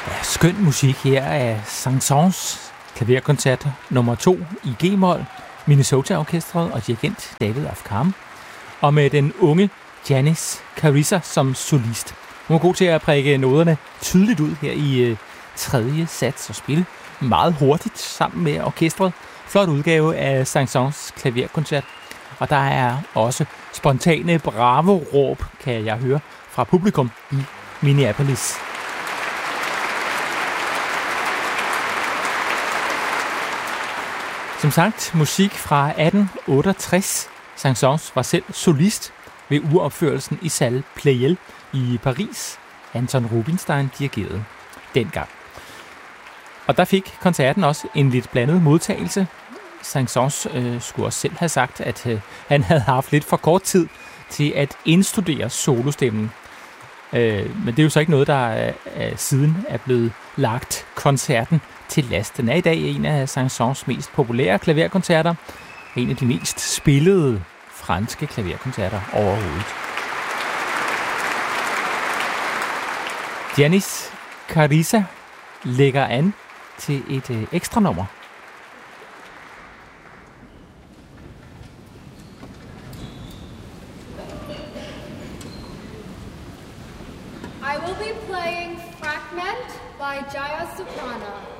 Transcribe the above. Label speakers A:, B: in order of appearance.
A: Skøn musik her af Saint-Saëns klaverkoncert nummer 2 i G-mol, Minnesota-orkestret og dirigent David Afkham, og med den unge Janis Carissa som solist. Hun var god til at prikke noderne tydeligt ud her i tredje sats og spille meget hurtigt sammen med orkestret. Flot udgave af Saint-Saëns klaverkoncert, og der er også spontane bravo-råb, kan jeg høre, fra publikum i Minneapolis. Som sagt, musik fra 1868. Saint-Saëns var selv solist ved uropførelsen i Salle Pleyel i Paris. Anton Rubinstein dirigerede dengang. Og der fik koncerten også en lidt blandet modtagelse. Saint-Saëns skulle også selv have sagt, at han havde haft lidt for kort tid til at indstudere solostemmen. Men det er jo så ikke noget, der siden er blevet lagt koncerten til last. Den er i dag en af Saint-Saëns mest populære klaverkoncerter. En af de mest spillede franske klaverkoncerter overhovedet. Janis Carissa lægger an til et ekstra nummer.
B: I will be playing Fragment by Jaya Soprano.